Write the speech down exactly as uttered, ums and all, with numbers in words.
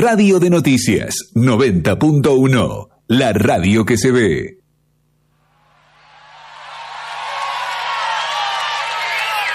Radio de Noticias noventa punto uno, la radio que se ve.